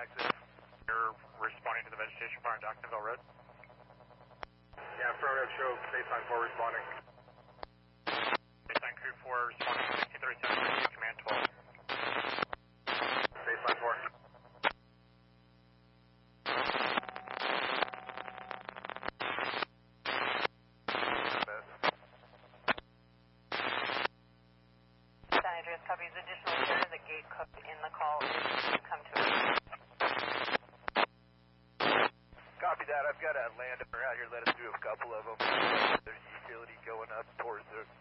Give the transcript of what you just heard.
access. You're responding to the vegetation fire on Jacksonville Road? Yeah, affirmative, show baseline 4 responding. Baseline crew 4 responding to 1637, command 12. Baseline 4. San Andreas copies additional care. The gate cook in the call is come to us. Copy that. I've got a landowner out here. Let us do a couple of them. There's utility going up towards the